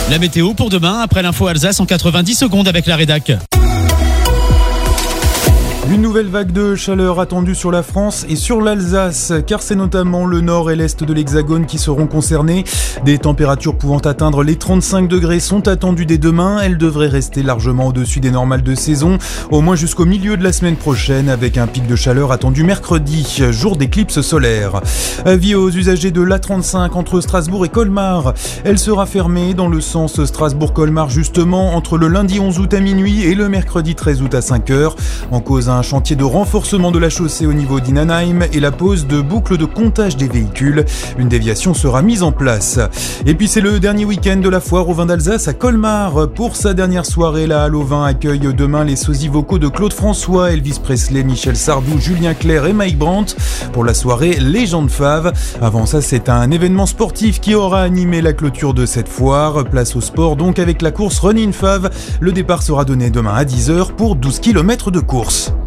La météo pour demain, après l'info Alsace en 90 secondes avec la rédac. Une nouvelle vague de chaleur attendue sur la France et sur l'Alsace, car c'est notamment le nord et l'est de l'Hexagone qui seront concernés. Des températures pouvant atteindre les 35 degrés sont attendues dès demain. Elles devraient rester largement au-dessus des normales de saison, au moins jusqu'au milieu de la semaine prochaine, avec un pic de chaleur attendu mercredi, jour d'éclipse solaire. Avis aux usagers de l'A35 entre Strasbourg et Colmar. Elle sera fermée dans le sens Strasbourg-Colmar justement entre le lundi 11 août à minuit et le mercredi 13 août à 5h. En cause un chantier de renforcement de la chaussée au niveau d'Innenheim et la pose de boucles de comptage des véhicules. Une déviation sera mise en place. Et puis c'est le dernier week-end de la foire au vin d'Alsace à Colmar. Pour sa dernière soirée, la Halle au Vin accueille demain les sosies vocaux de Claude François, Elvis Presley, Michel Sardou, Julien Clerc et Mike Brandt pour la soirée Légende Fave. Avant ça, c'est un événement sportif qui aura animé la clôture de cette foire. Place au sport donc avec la course Run in Fave. Le départ sera donné demain à 10h pour 12 km de course.